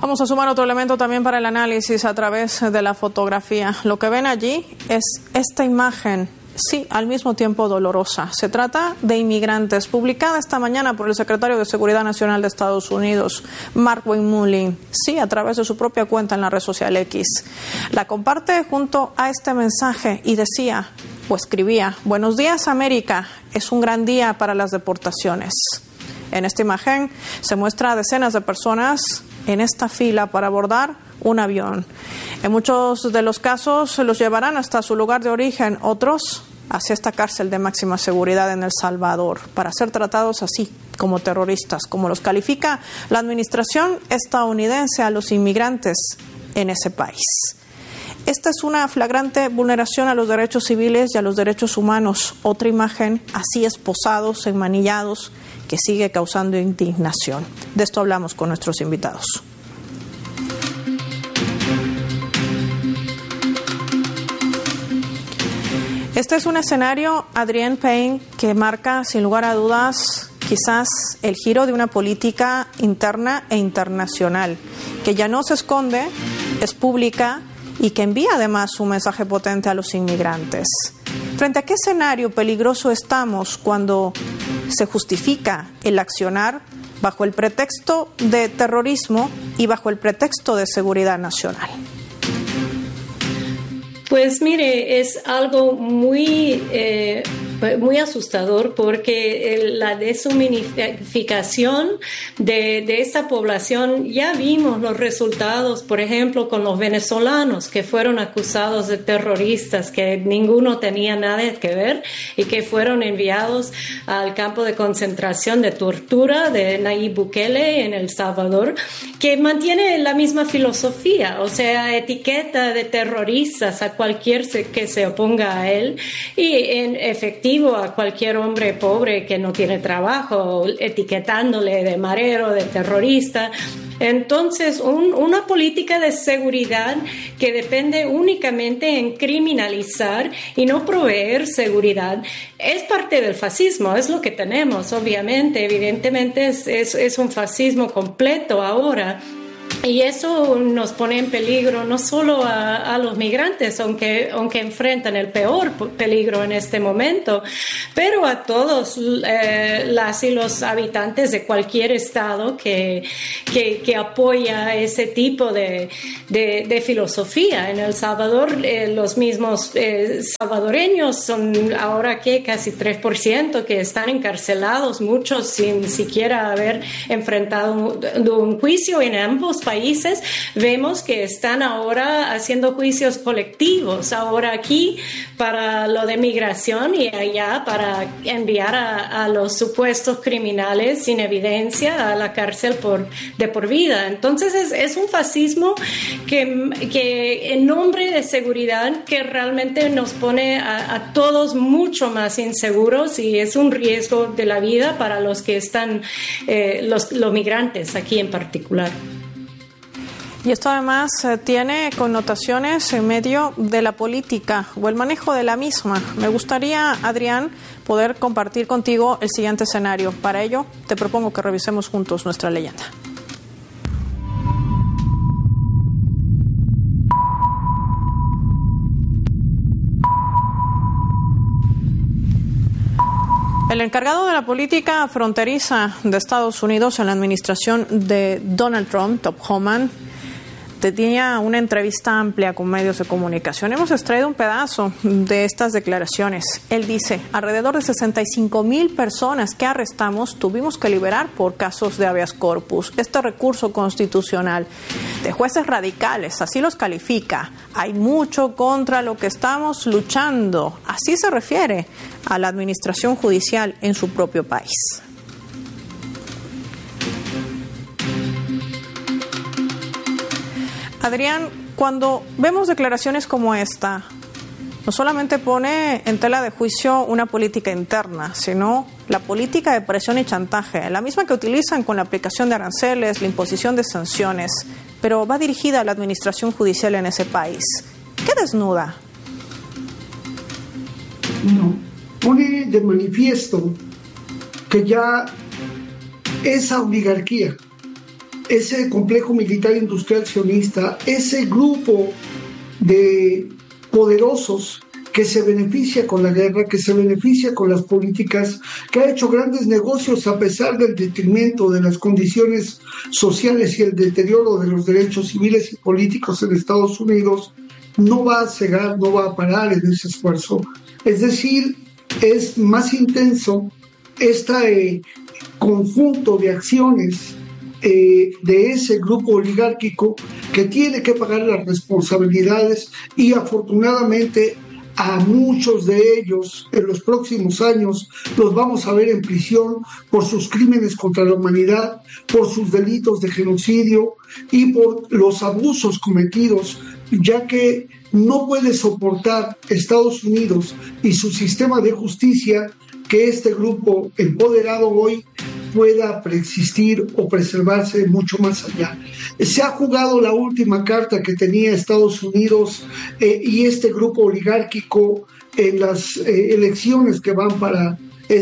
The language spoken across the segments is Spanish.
Vamos a sumar otro elemento también para el análisis a través de la fotografía. Lo que ven allí es esta imagen, sí, al mismo tiempo dolorosa. Se trata de inmigrantes, publicada esta mañana por el secretario de Seguridad Nacional de Estados Unidos, Mark Mullin, sí, a través de su propia cuenta en la red social X. La comparte junto a este mensaje y decía, o escribía: buenos días, América, es un gran día para las deportaciones. En esta imagen se muestra a decenas de personas en esta fila para abordar un avión. En muchos de los casos se los llevarán hasta su lugar de origen, otros hacia esta cárcel de máxima seguridad en El Salvador, para ser tratados así, como terroristas, como los califica la administración estadounidense a los inmigrantes en ese país. Esta es una flagrante vulneración a los derechos civiles y a los derechos humanos. Otra imagen, así esposados, enmanillados, que sigue causando indignación. De esto hablamos con nuestros invitados. Este es un escenario, Adrienne Payne, que marca sin lugar a dudas quizás el giro de una política interna e internacional, que ya no se esconde, es pública y que envía además un mensaje potente a los inmigrantes. ¿Frente a qué escenario peligroso estamos cuando se justifica el accionar bajo el pretexto de terrorismo y bajo el pretexto de seguridad nacional? Pues mire, es algo muy asustador, porque la deshumanificación de esta población, ya vimos los resultados, por ejemplo, con los venezolanos que fueron acusados de terroristas, que ninguno tenía nada que ver y que fueron enviados al campo de concentración de tortura de Nayib Bukele en El Salvador, que mantiene la misma filosofía, o sea, etiqueta de terroristas a cualquier que se oponga a él, y en efectivo a cualquier hombre pobre que no tiene trabajo, etiquetándole de marero, de terrorista. Entonces, una política de seguridad que depende únicamente en criminalizar y no proveer seguridad es parte del fascismo, es lo que tenemos, obviamente. Evidentemente es un fascismo completo ahora. Y eso nos pone en peligro no solo a los migrantes, aunque enfrentan el peor peligro en este momento, pero a todos las y los habitantes de cualquier estado que apoya ese tipo de filosofía. En El Salvador, los mismos salvadoreños son ahora casi 3% que están encarcelados, muchos sin siquiera haber enfrentado un juicio. En ambos países vemos que están ahora haciendo juicios colectivos, ahora aquí para lo de migración y allá para enviar a los supuestos criminales sin evidencia a la cárcel de por vida. Entonces es un fascismo que en nombre de seguridad, que realmente nos pone a todos mucho más inseguros, y es un riesgo de la vida para los que están, los migrantes aquí en particular. Y esto además tiene connotaciones en medio de la política o el manejo de la misma. Me gustaría, Adrián, poder compartir contigo el siguiente escenario. Para ello, te propongo que revisemos juntos nuestra leyenda. El encargado de la política fronteriza de Estados Unidos en la administración de Donald Trump, Tom Homan, tenía una entrevista amplia con medios de comunicación. Hemos extraído un pedazo de estas declaraciones. Él dice: alrededor de 65,000 personas que arrestamos tuvimos que liberar por casos de habeas corpus. Este recurso constitucional de jueces radicales, así los califica. Hay mucho contra lo que estamos luchando. Así se refiere a la administración judicial en su propio país. Adrián, cuando vemos declaraciones como esta, no solamente pone en tela de juicio una política interna, sino la política de presión y chantaje, la misma que utilizan con la aplicación de aranceles, la imposición de sanciones, pero va dirigida a la administración judicial en ese país. ¿Qué desnuda? No, pone de manifiesto que ya esa oligarquía, ese complejo militar industrial sionista, ese grupo de poderosos que se beneficia con la guerra, que se beneficia con las políticas, que ha hecho grandes negocios a pesar del detrimento de las condiciones sociales y el deterioro de los derechos civiles y políticos en Estados Unidos, no va a cegar, no va a parar en ese esfuerzo. Es decir, es más intenso este conjunto de acciones de ese grupo oligárquico que tiene que pagar las responsabilidades, y afortunadamente a muchos de ellos en los próximos años los vamos a ver en prisión por sus crímenes contra la humanidad, por sus delitos de genocidio y por los abusos cometidos, ya que no puede soportar Estados Unidos y su sistema de justicia que este grupo empoderado hoy pueda preexistir o preservarse mucho más allá. Se ha jugado la última carta que tenía Estados Unidos y este grupo oligárquico en las elecciones que van para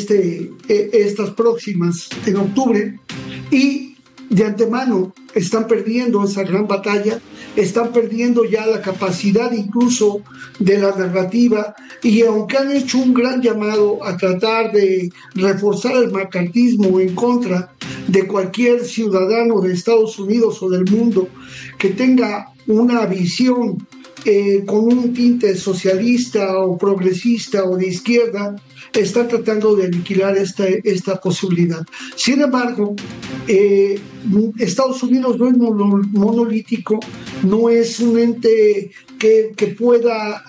estas próximas en octubre, y de antemano están perdiendo esa gran batalla, están perdiendo ya la capacidad incluso de la narrativa, y aunque han hecho un gran llamado a tratar de reforzar el macartismo en contra de cualquier ciudadano de Estados Unidos o del mundo que tenga una visión con un tinte socialista o progresista o de izquierda, están tratando de aniquilar esta posibilidad. Sin embargo, Estados Unidos no es monolítico, no es un ente que pueda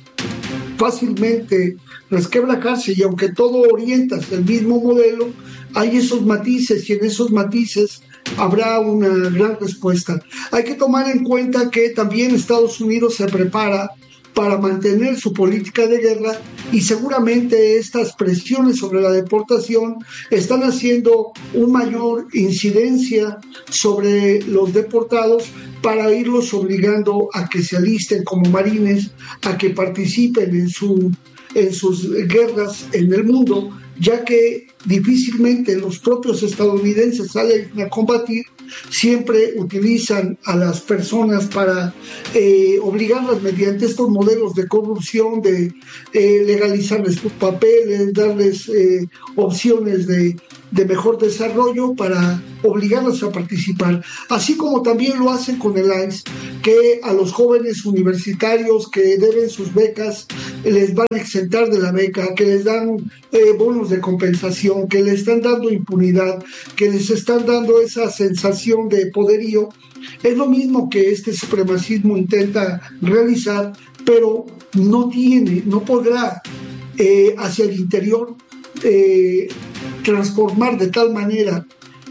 fácilmente resquebrajarse, y aunque todo orienta hacia el mismo modelo, hay esos matices, y en esos matices habrá una gran respuesta. Hay que tomar en cuenta que también Estados Unidos se prepara para mantener su política de guerra, y seguramente estas presiones sobre la deportación están haciendo una mayor incidencia sobre los deportados para irlos obligando a que se alisten como marines, a que participen en sus guerras en el mundo, ya que difícilmente los propios estadounidenses salen a combatir, siempre utilizan a las personas para obligarlas mediante estos modelos de corrupción, de legalizarles sus papeles, darles opciones de mejor desarrollo para obligarlos a participar, así como también lo hacen con el ICE, que a los jóvenes universitarios que deben sus becas les van a exentar de la beca, que les dan bonos de compensación, que les están dando impunidad, que les están dando esa sensación de poderío. Es lo mismo que este supremacismo intenta realizar, pero no podrá hacia el interior transformar de tal manera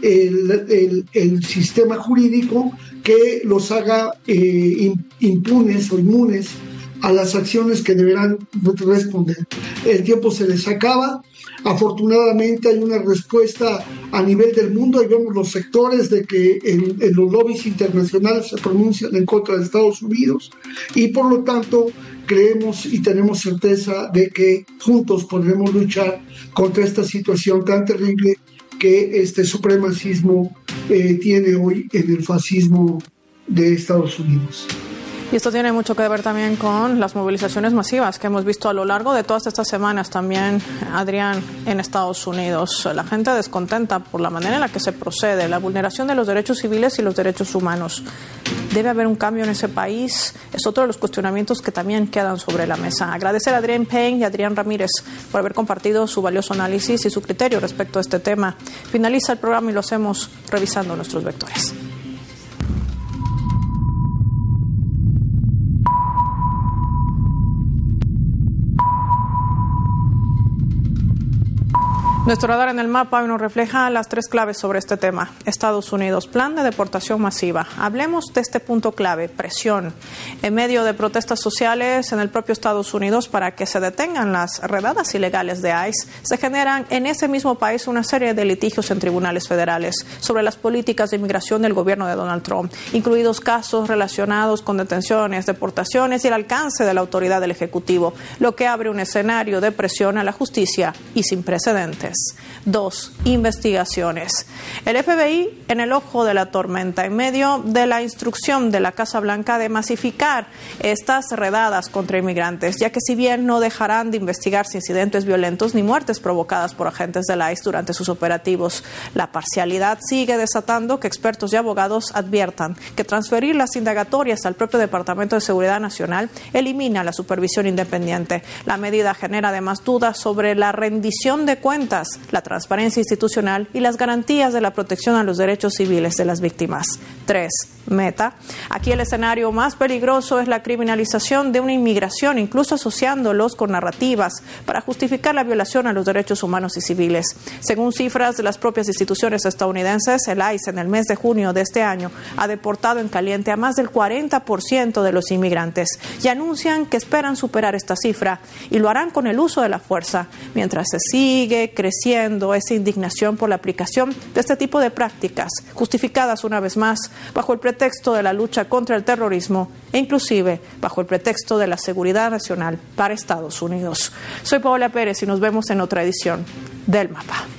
el sistema jurídico que los haga impunes o inmunes a las acciones que deberán responder. El tiempo se les acaba. Afortunadamente hay una respuesta a nivel del mundo, y vemos los sectores de que en los lobbies internacionales se pronuncian en contra de Estados Unidos, y por lo tanto creemos y tenemos certeza de que juntos podremos luchar contra esta situación tan terrible que este supremacismo tiene hoy en el fascismo de Estados Unidos. Y esto tiene mucho que ver también con las movilizaciones masivas que hemos visto a lo largo de todas estas semanas también, Adrián, en Estados Unidos. La gente descontenta por la manera en la que se procede, la vulneración de los derechos civiles y los derechos humanos. ¿Debe haber un cambio en ese país? Es otro de los cuestionamientos que también quedan sobre la mesa. Agradecer a Adrián Payne y a Adrián Ramírez por haber compartido su valioso análisis y su criterio respecto a este tema. Finaliza el programa y lo hacemos revisando nuestros vectores. Nuestro radar en el mapa hoy nos refleja las 3 claves sobre este tema. Estados Unidos, plan de deportación masiva. Hablemos de este punto clave, presión. En medio de protestas sociales en el propio Estados Unidos para que se detengan las redadas ilegales de ICE, se generan en ese mismo país una serie de litigios en tribunales federales sobre las políticas de inmigración del gobierno de Donald Trump, incluidos casos relacionados con detenciones, deportaciones y el alcance de la autoridad del Ejecutivo, lo que abre un escenario de presión a la justicia y sin precedentes. 2 investigaciones. El FBI en el ojo de la tormenta en medio de la instrucción de la Casa Blanca de masificar estas redadas contra inmigrantes, ya que si bien no dejarán de investigarse incidentes violentos ni muertes provocadas por agentes del ICE durante sus operativos, la parcialidad sigue desatando que expertos y abogados adviertan que transferir las indagatorias al propio Departamento de Seguridad Nacional elimina la supervisión independiente. La medida genera además dudas sobre la rendición de cuentas, la transparencia institucional y las garantías de la protección a los derechos civiles de las víctimas. 3. Meta. Aquí el escenario más peligroso es la criminalización de una inmigración, incluso asociándolos con narrativas para justificar la violación a los derechos humanos y civiles. Según cifras de las propias instituciones estadounidenses, el ICE en el mes de junio de este año ha deportado en caliente a más del 40% de los inmigrantes y anuncian que esperan superar esta cifra y lo harán con el uso de la fuerza, mientras se sigue creciendo esa indignación por la aplicación de este tipo de prácticas, justificadas una vez más bajo el pretexto de la lucha contra el terrorismo e inclusive bajo el pretexto de la seguridad nacional para Estados Unidos. Soy Paola Pérez y nos vemos en otra edición del Mapa.